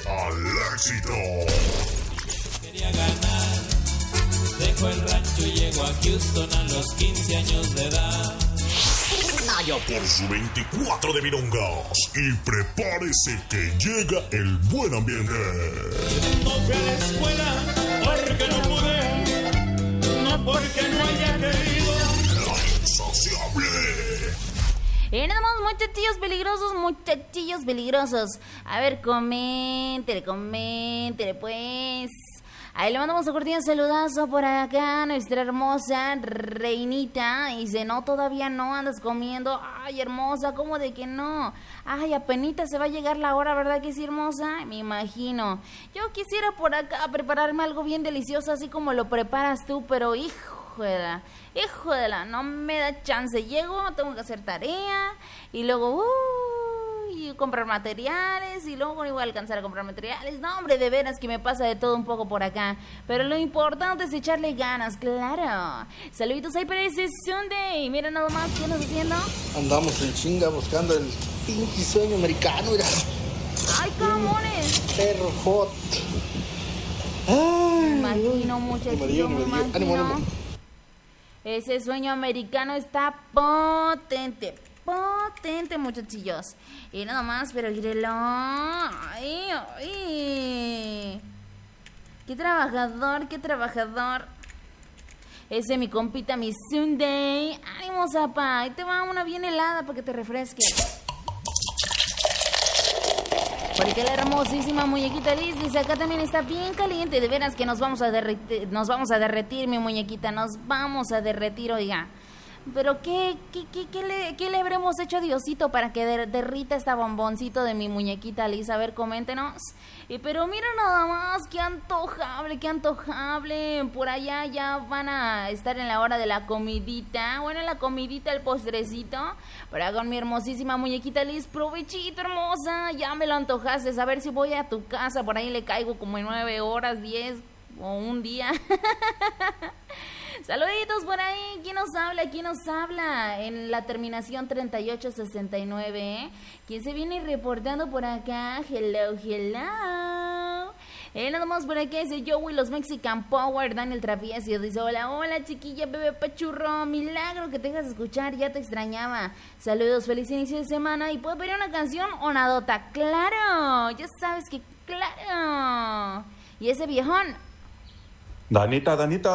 al éxito. Quería ganar, dejó el rancho y llegó a Houston a los 15 años de edad. Por su 24 de milongas y prepárese que llega el buen ambiente. No fui a la escuela porque no pude, no porque no haya querido. La insaciable. Nada más, muchachillos peligrosos. A ver, coméntele pues. Ahí le mandamos un cordial saludazo por acá a nuestra hermosa reinita. Y dice, no, todavía no andas comiendo. Ay, hermosa, ¿cómo de que no? Ay, apenita se va a llegar la hora, ¿verdad que sí, hermosa? Me imagino. Yo quisiera por acá prepararme algo bien delicioso, así como lo preparas tú, pero híjole, no me da chance. Llego, tengo que hacer tarea y luego... y comprar materiales y luego no voy a alcanzar a comprar materiales. No, hombre, de veras que me pasa de todo un poco por acá. Pero lo importante es echarle ganas, claro. Saluditos ahí para ese Sunday. Mira nada más, ¿qué andas haciendo? Andamos en chinga buscando el pinche sueño americano, mira. ¡Ay, camones! Perro hot. Ay, me imagino, muchachito, me imagino. Ánimo. Ese sueño americano está potente, muchachillos. Y nada más, pero mírelo. Ay. Qué trabajador. Ese mi compita, mi Sunday. Ánimo, zapa. Ahí te va una bien helada para que te refresque. Porque la hermosísima muñequita Liz dice, acá también está bien caliente. De veras que nos vamos a derretir, mi muñequita. Nos vamos a derretir, oiga. Pero ¿qué le habremos hecho a Diosito para que derrita esta bomboncito de mi muñequita Liz? A ver, coméntenos. Pero mira nada más, qué antojable. Por allá ya van a estar en la hora de la comidita. Bueno, la comidita, el postrecito. Para con mi hermosísima muñequita Liz, provechito, hermosa. Ya me lo antojaste. A ver si voy a tu casa, por ahí le caigo como en 9 horas, 10 o un día. Saluditos por ahí. ¿Quién nos habla? En la terminación 3869, ¿eh? ¿Quién se viene reportando por acá? Hello. Nada más por acá dice Joey, los Mexican Power, Daniel Travieso. Dice, hola chiquilla, bebé pachurro. Milagro que te dejas escuchar, ya te extrañaba. Saludos, feliz inicio de semana. ¿Y puedo pedir una canción o nadota? ¡Claro! Ya sabes que claro. Y ese viejón... Danita,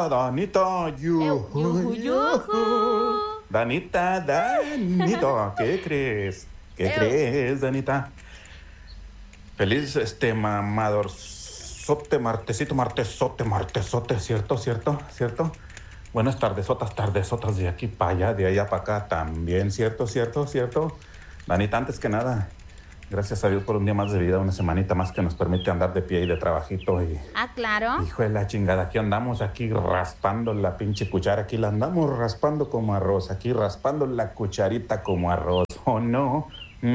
Danita, ¿qué crees? ¿Qué crees, Danita? Feliz mamadorzote, martesote, ¿cierto? Buenas tardesotas de aquí para allá, de allá para acá también, ¿cierto? Danita, antes que nada, gracias a Dios por un día más de vida, una semanita más que nos permite andar de pie y de trabajito. Claro. Hijo de la chingada, aquí andamos raspando la pinche cuchara, aquí la andamos raspando como arroz, aquí raspando la cucharita como arroz, ¿o no?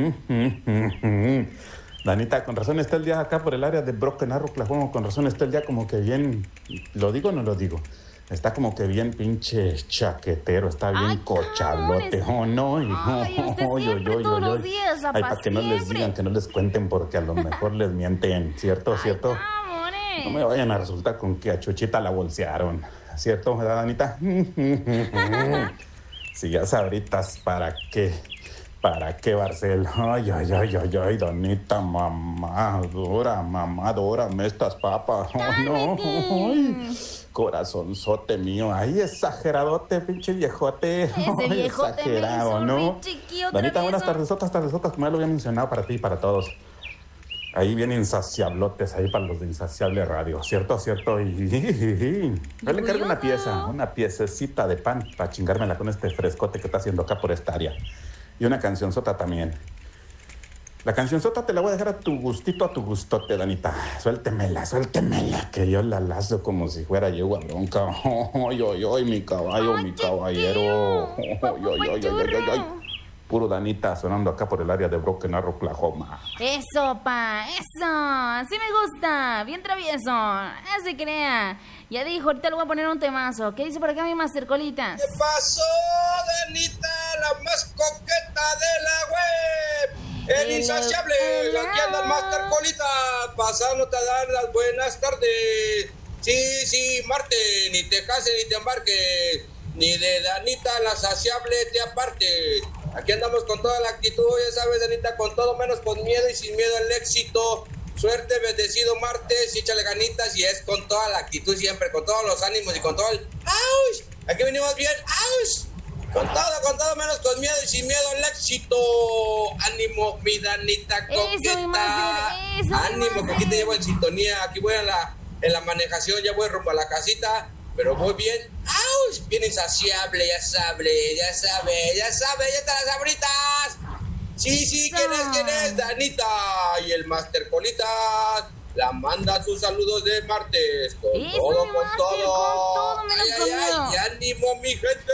Danita, con razón está el día acá por el área de Broken Arrow, Oklahoma, con razón está el día como que bien, ¿lo digo o no lo digo? Está como que bien pinche chaquetero, está bien cochalote, ¿o no? Todos los días, ay, para que no les digan, que no les cuenten, porque a lo mejor les mienten, ¿cierto? No me vayan a resultar con que a Chuchita la bolsearon, ¿cierto, Danita? Si ya sabritas, ¿para qué, Barcel? Ay, Danita, mamadora, estas papas, oh, no, ay. Corazonzote mío, ay, exageradote, pinche viejote. Ese viejote exagerado, ¿no? Danita, buenas tardesotas, como ya lo había mencionado para ti y para todos. Ahí vienen insaciablotes, ahí para los de Insaciable Radio, ¿cierto? Y yo le encargo una piececita de pan para chingármela con este frescote que está haciendo acá por esta área. Y una cancionzota también. La cancionzota te la voy a dejar a tu gustote, Danita. Suéltemela, que yo la lazo como si fuera yegua bronca. Oy, mi caballo, mi caballero. Oy. Puro Danita sonando acá por el área de Broken Arrow, Oklahoma. Eso, así me gusta. Bien travieso, no se crea. Ya dijo, ahorita le voy a poner un temazo. ¿Qué dice por acá mi Master Colitas? ¿Qué pasó, Danita? La más coqueta de la web. El insaciable, aquí anda el Master Colita pasando a dar las buenas tardes. Sí, Marte, ni te cases ni te embarques, ni de Danita la saciable te aparte. Aquí andamos con toda la actitud, ya sabes, Danita, con todo menos con miedo y sin miedo al éxito. Suerte, bendecido martes, y échale ganitas, y es con toda la actitud siempre, con todos los ánimos y con todo el... ¡Auch! Aquí venimos bien, ¡auch! Con todo, menos con miedo y sin miedo al éxito. Ánimo, mi Danita coqueta. Ánimo, que aquí te llevo en sintonía. Aquí voy en la manejación, ya voy rumbo a la casita, pero voy bien. ¡Auch! Bien insaciable, ya están las abritas. Sí, ¿quién es? Danita. Y el Master Colitas la manda sus saludos de martes. Con todo, menos con miedo. Y ánimo, mi gente.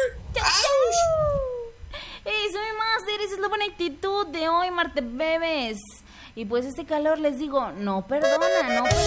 Eso, mi Master, esa es la buena actitud de hoy, martes bebés. Y pues este calor, les digo, no perdona.